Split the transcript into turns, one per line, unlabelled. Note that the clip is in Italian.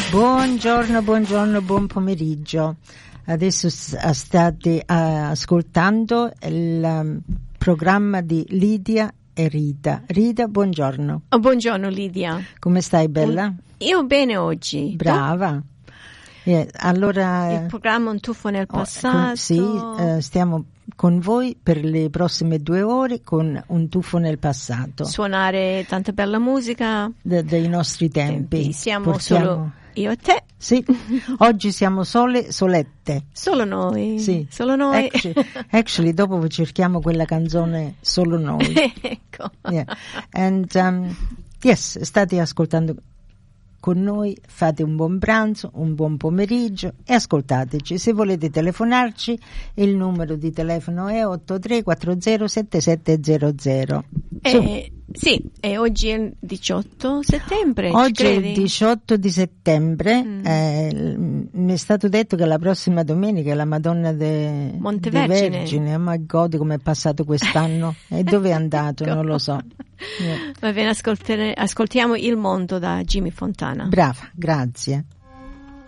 Buongiorno, buon pomeriggio. Adesso state ascoltando il programma di Lidia e Rita. Rita, buongiorno.
Buongiorno Lidia.
Come stai, bella?
Io bene oggi.
Brava. Allora,
il programma Un tuffo nel passato.
Stiamo con voi per le prossime 2 ore con Un tuffo nel passato.
Suonare tanta bella musica
dei nostri tempi.
Siamo solo io e te.
Sì, oggi siamo solette.
Solo noi.
Sì.
Solo noi.
Actually, dopo cerchiamo quella canzone Solo noi.
Ecco.
Yeah. And yes, state ascoltando con noi, fate un buon pranzo, un buon pomeriggio e ascoltateci. Se volete telefonarci, il numero di telefono è 83407700.
Sì, e oggi è il 18 settembre.
Oggi è il 18 di settembre. Mi è stato detto che la prossima domenica è la Madonna de Vergine. Oh my God, come è passato quest'anno e dove è andato? Non lo so.
Va bene, ascoltiamo Il mondo da Jimmy Fontana.
Brava, grazie.